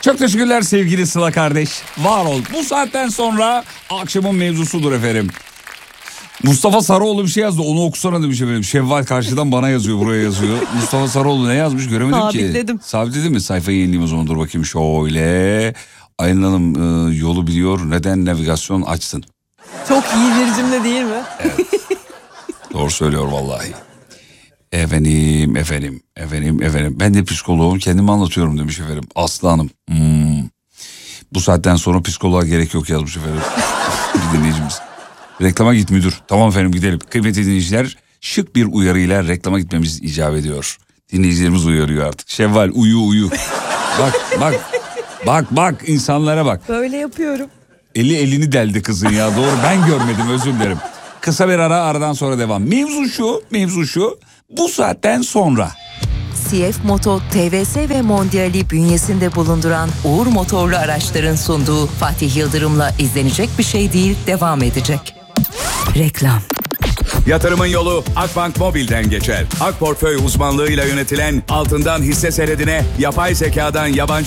Çok teşekkürler sevgili Sıla kardeş. Var ol. Bu saatten sonra akşamın mevzusudur efendim. Mustafa Sarıoğlu bir şey yazdı. Onu okusana demiş efendim. Şevval karşıdan bana yazıyor, buraya yazıyor. Mustafa Sarıoğlu ne yazmış göremedim Sabitledim. ki. Sabitledin mi? Sayfayı yenileyim o zaman, dur bakayım şöyle. Aylin Hanım yolu biliyor. Neden navigasyon açsın? Çok iyi bir cümle değil mi? Evet. Doğru söylüyor vallahi. Efendim. Ben de psikoloğum, kendimi anlatıyorum demiş efendim. Aslı Hanım. Bu saatten sonra psikoloğa gerek yok yazmış efendim. Bir dinleyicimiz. Reklama git müdür. Tamam efendim gidelim. Kıymetli dinleyiciler, şık bir uyarıyla reklama gitmemiz icap ediyor. Dinleyicilerimiz uyarıyor artık. Şevval uyu. Bak insanlara bak. Böyle yapıyorum. Elini deldi kızın ya, doğru, ben görmedim, özür dilerim. Kısa bir aradan sonra devam. Mevzu şu. Bu saatten sonra. CF Moto, TVS ve Mondial'i bünyesinde bulunduran Uğur Motorlu Araçların sunduğu Fatih Yıldırım'la izlenecek bir şey değil, devam edecek. Reklam. Yatırımın yolu Akbank Mobil'den geçer. Ak Portföy uzmanlığıyla yönetilen altından hisse senedine yapay zekadan yabancı